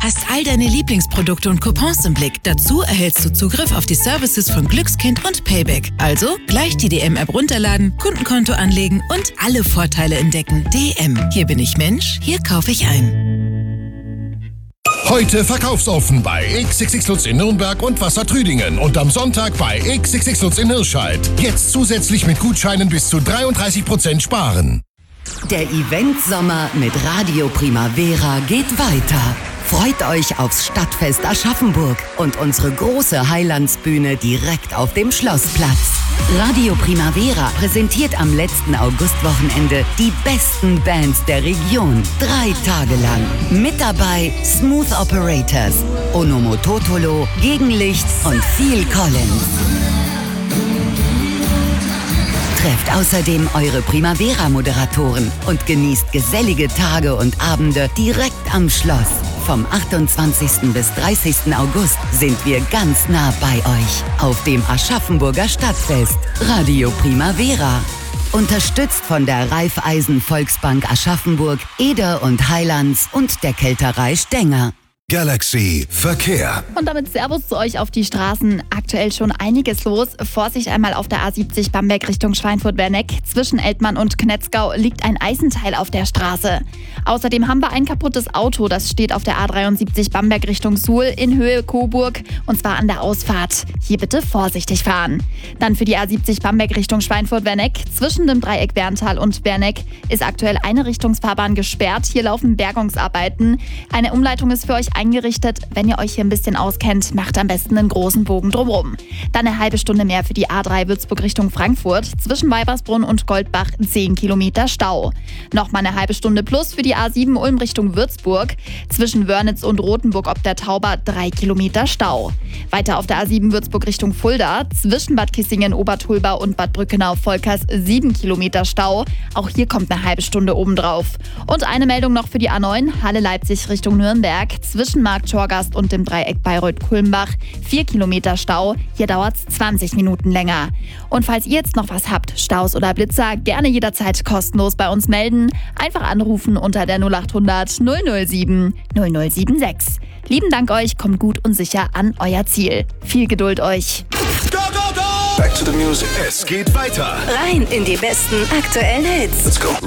hast all deine Lieblingsprodukte und Coupons im Blick. Dazu erhältst du Zugriff auf die Services von Glückskind und Payback. Also gleich die DM-App runterladen, Kundenkonto anlegen und alle Vorteile entdecken. DM. Hier bin ich Mensch, hier kaufe ich ein. Heute verkaufsoffen bei XXX Lutz in Nürnberg und Wassertrüdingen und am Sonntag bei XXX Lutz in Hirscheid. Jetzt zusätzlich mit Gutscheinen bis zu 33% sparen. Der Event-Sommer mit Radio Primavera geht weiter. Freut euch aufs Stadtfest Aschaffenburg und unsere große Highlandsbühne direkt auf dem Schlossplatz. Radio Primavera präsentiert am letzten Augustwochenende die besten Bands der Region. 3 Tage lang. Mit dabei Smooth Operators, Onomototolo, Gegenlicht und Phil Collins. Trefft außerdem eure Primavera-Moderatoren und genießt gesellige Tage und Abende direkt am Schloss. Vom 28. bis 30. August sind wir ganz nah bei euch auf dem Aschaffenburger Stadtfest. Radio Primavera. Unterstützt von der Raiffeisen Volksbank Aschaffenburg, Eder und Highlands und der Kälterei Stenger. Galaxy Verkehr. Und damit Servus zu euch auf die Straßen. Aktuell schon einiges los. Vorsicht einmal auf der A70 Bamberg Richtung Schweinfurt-Werneck. Zwischen Eltmann und Knetzgau liegt ein Eisenteil auf der Straße. Außerdem haben wir ein kaputtes Auto. Das steht auf der A73 Bamberg Richtung Suhl in Höhe Coburg. Und zwar an der Ausfahrt. Hier bitte vorsichtig fahren. Dann für die A70 Bamberg Richtung Schweinfurt-Werneck. Zwischen dem Dreieck Berntal und Werneck ist aktuell eine Richtungsfahrbahn gesperrt. Hier laufen Bergungsarbeiten. Eine Umleitung ist für euch eingerichtet. Wenn ihr euch hier ein bisschen auskennt, macht am besten einen großen Bogen drumherum. Dann eine halbe Stunde mehr für die A3 Würzburg Richtung Frankfurt. Zwischen Weibersbrunn und Goldbach 10 Kilometer Stau. Nochmal eine halbe Stunde plus für die A7 Ulm Richtung Würzburg. Zwischen Wörnitz und Rothenburg ob der Tauber 3 Kilometer Stau. Weiter auf der A7 Würzburg Richtung Fulda. Zwischen Bad Kissingen, Obertulba und Bad Brückenau-Volkers 7 Kilometer Stau. Auch hier kommt eine halbe Stunde obendrauf. Und eine Meldung noch für die A9 Halle-Leipzig Richtung Nürnberg. Zwischen Markt-Torgast und dem Dreieck Bayreuth-Kulmbach 4 Kilometer Stau. Hier dauert es 20 Minuten länger. Und falls ihr jetzt noch was habt, Staus oder Blitzer, gerne jederzeit kostenlos bei uns melden. Einfach anrufen unter der 0800 007 0076. Lieben Dank euch, kommt gut und sicher an euer Ziel. Viel Geduld euch. Go, go, go! Back to the music. Es geht weiter. Rein in die besten aktuellen Hits. Let's go.